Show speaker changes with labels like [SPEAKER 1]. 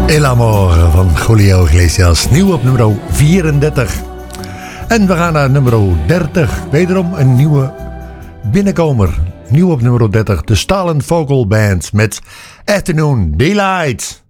[SPEAKER 1] El Amor van Julio Iglesias, nieuw op nummer 34. En we gaan naar nummer 30. Wederom een nieuwe binnenkomer. Nieuw op nummer 30, de Stalin Vocal Band met Afternoon Delight.